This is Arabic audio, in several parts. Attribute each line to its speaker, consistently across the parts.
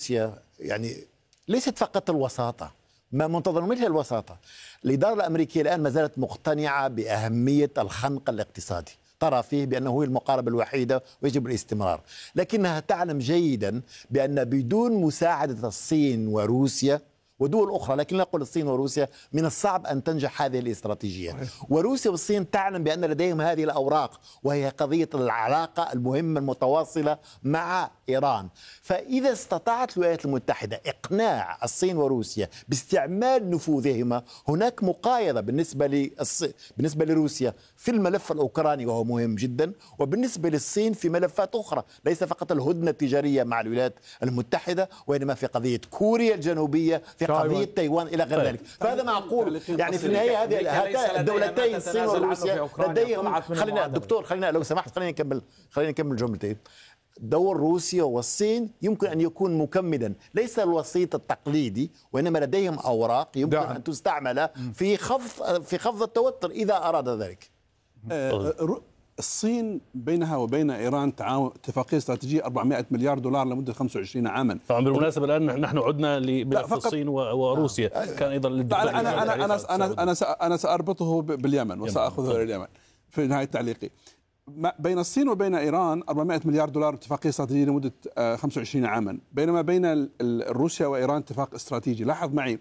Speaker 1: روسيا يعني ليست فقط الوساطة، ما منتظر منها الوساطة. الإدارة الأمريكية الآن ما زالت مقتنعة بأهمية الخنق الاقتصادي، ترى فيه بأنه هو المقاربة الوحيدة ويجب الاستمرار، لكنها تعلم جيدا بأن بدون مساعدة الصين وروسيا ودول أخرى، لكن لا نقول الصين وروسيا، من الصعب أن تنجح هذه الاستراتيجية. وروسيا والصين تعلم بأن لديهم هذه الأوراق، وهي قضية العلاقة المهمة المتواصلة مع إيران. فإذا استطاعت الولايات المتحدة إقناع الصين وروسيا باستعمال نفوذهما، هناك مقايضة بالنسبة لروسيا في الملف الأوكراني وهو مهم جدا، وبالنسبة للصين في ملفات أخرى، ليس فقط الهدنة التجارية مع الولايات المتحدة، وإنما في قضية كوريا الجنوبية، في قضية تايوان إلى غير ذلك. فهذا معقول يعني في النهاية هذه الدولتين الصين وروسيا لديهم. خلينا دكتور، خلينا لو سمحت خلينا نكمل جملتين. دور روسيا والصين يمكن أن يكون مكملا، ليس الوسيط التقليدي، وإنما لديهم أوراق يمكن أن تستعمل في خفض التوتر إذا أراد ذلك.
Speaker 2: الصين بينها وبين إيران تعاون اتفاقية استراتيجية 400 مليار دولار لمدة 25 عاما.
Speaker 3: طبعا بالمناسبة الآن نحن عدنا لملف الصين وروسيا، كان أيضا
Speaker 2: أنا سأربطه باليمن وسأخذه إلى اليمن في نهاية تعليقي. بين الصين وبين إيران 400 مليار دولار اتفاقية استراتيجية لمدة 25 عاما، بينما بين روسيا وإيران اتفاق استراتيجي. لاحظ معي،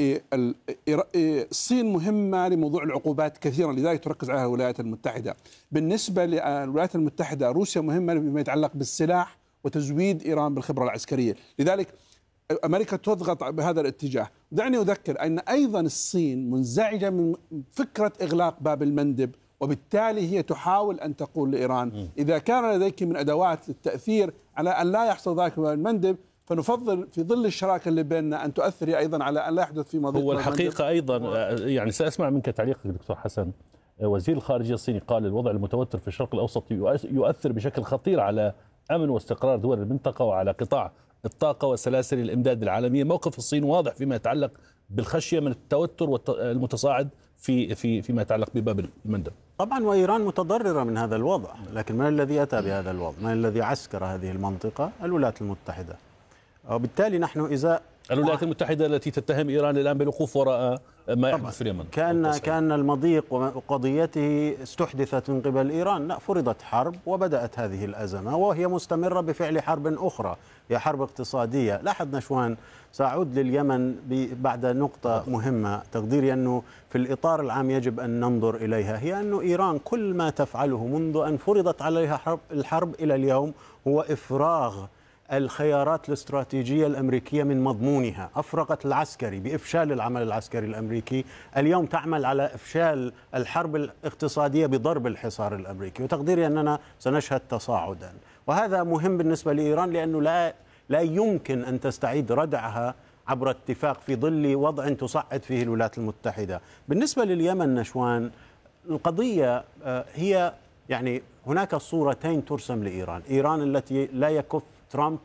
Speaker 2: الصين مهمة لموضوع العقوبات كثيرا، لذلك تركز عليها الولايات المتحدة. بالنسبة للولايات المتحدة روسيا مهمة بما يتعلق بالسلاح وتزويد إيران بالخبرة العسكرية، لذلك أمريكا تضغط بهذا الاتجاه. دعني أذكر أن أيضا الصين منزعجة من فكرة إغلاق باب المندب، وبالتالي هي تحاول أن تقول لإيران إذا كان لديك من أدوات للتأثير على أن لا يحصل ذلك باب المندب، فنفضل في ظل الشراكة اللي بيننا أن تؤثري أيضا على أن لا يحدث في مضيق.
Speaker 3: هو الحقيقة أيضا يعني سأسمع منك تعليقك دكتور حسن. وزير الخارجية الصيني قال الوضع المتوتر في الشرق الأوسط يؤثر بشكل خطير على أمن واستقرار دول المنطقة وعلى قطاع الطاقة وسلاسل الإمداد العالمية. موقف الصين واضح فيما يتعلق بالخشية من التوتر المتصاعد فيما يتعلق بباب المندب.
Speaker 4: طبعا وإيران متضررة من هذا الوضع، لكن من الذي أتى بهذا الوضع؟ من الذي عسكر هذه المنطقة؟ الولايات المتحدة. وبالتالي نحن إذا
Speaker 3: الولايات المتحدة التي تتهم إيران الآن بالوقوف وراء ما يحدث في اليمن،
Speaker 4: كان المضيق وقضيته استحدثت من قبل إيران. لا، فرضت حرب وبدأت هذه الأزمة، وهي مستمرة بفعل حرب أخرى، هي حرب اقتصادية. لاحظ نشوان، سأعود لليمن بعد نقطة مهمة تقديري أنه في الإطار العام يجب أن ننظر إليها، هي أن إيران كل ما تفعله منذ أن فرضت عليها الحرب إلى اليوم هو إفراغ الخيارات الاستراتيجية الأمريكية من مضمونها. أفرغت العسكري بإفشال العمل العسكري الأمريكي، اليوم تعمل على إفشال الحرب الاقتصادية بضرب الحصار الأمريكي، وتقديري أننا سنشهد تصاعدا. وهذا مهم بالنسبة لإيران، لأنه لا يمكن أن تستعيد ردعها عبر اتفاق في ظل وضع تصعد فيه الولايات المتحدة. بالنسبة لليمن نشوان، القضية هي يعني هناك صورتين ترسم لإيران. إيران التي لا يكف ترامب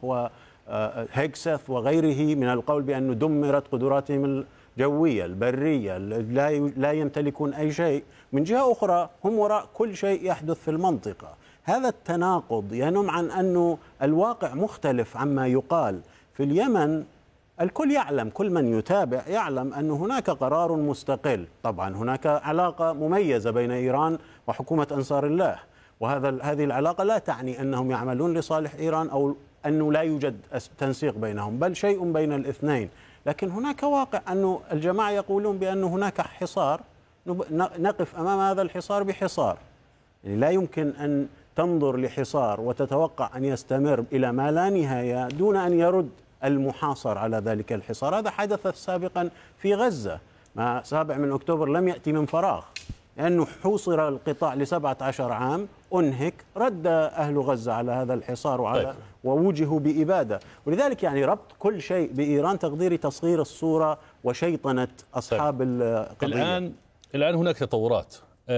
Speaker 4: وهيكسث وغيره من القول بأنه دمرت قدراتهم الجوية البرية، لا يمتلكون أي شيء. من جهة أخرى هم وراء كل شيء يحدث في المنطقة. هذا التناقض ينم عن أنه الواقع مختلف عما يقال. في اليمن الكل يعلم، كل من يتابع يعلم أن هناك قرار مستقل. طبعا هناك علاقة مميزة بين إيران وحكومة أنصار الله، هذه العلاقة لا تعني أنهم يعملون لصالح إيران أو أنه لا يوجد تنسيق بينهم، بل شيء بين الاثنين. لكن هناك واقع أنه الجماعة يقولون بأن هناك حصار، نقف أمام هذا الحصار بحصار. يعني لا يمكن أن تنظر لحصار وتتوقع أن يستمر إلى ما لا نهاية دون أن يرد المحاصر على ذلك الحصار. هذا حدث سابقا في غزة، ما 7 من أكتوبر لم يأتي من فراغ، لأنه حوصر القطاع ل17 عام، أنهك، رد أهل غزة على هذا الحصار ووجهوا بإبادة. ولذلك يعني ربط كل شيء بإيران تقديري تصغير الصورة وشيطنة أصحاب القضية.
Speaker 3: الآن هناك تطورات.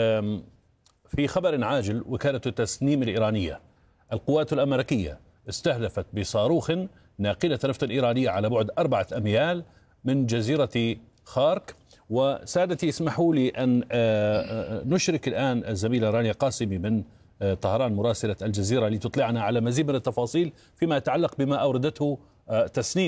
Speaker 3: في خبر عاجل، وكالة التسنيم الإيرانية القوات الأمريكية استهدفت بصاروخ ناقلة نفط إيرانية على بعد 4 أميال من جزيرة خارك. وسادتي اسمحوا لي أن نشرك الآن الزميلة رانيا قاسمي من طهران مراسلة الجزيرة لتطلعنا على مزيد من التفاصيل فيما يتعلق بما أوردته تسنيم